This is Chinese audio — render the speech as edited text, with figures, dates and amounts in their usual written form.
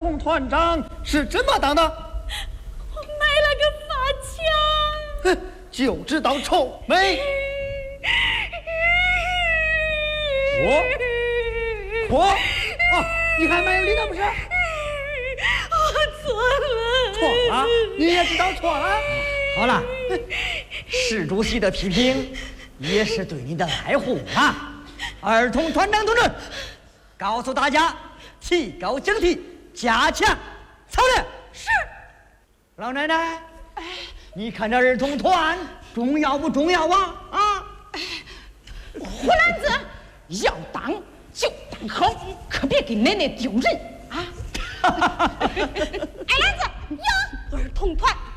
童团长是怎么当的？ 我买了个发枪， 就知道臭美。我啊，你还蛮有理的不是？ 我错了， 错了，你也知道错了。 好了，市主席的批评也是对你的爱护啊。儿童团长同志，告诉大家，提高警惕，加强操练。 是。 老奶奶，你看这儿童团重要不重要啊？啊！ 胡兰子，要当就当好，可别给奶奶丢人啊！哎，兰子，呀，儿童团